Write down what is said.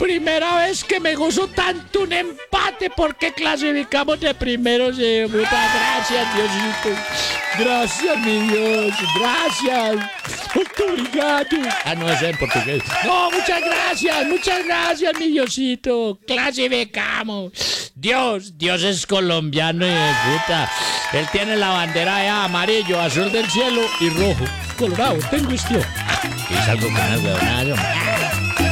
Primera vez que me gozo tanto un empate porque clasificamos de primeros. Muchas gracias, Diosito. Gracias, mi Dios. Gracias. Muito obrigado. Ah, no, es en portugués. No, muchas gracias, mi Diosito. Clasificamos. Dios es colombiano y de puta. Él tiene la bandera de amarillo, azul del cielo y rojo. Colorado, tengo este. ¿Qué es algo con las huevonadas?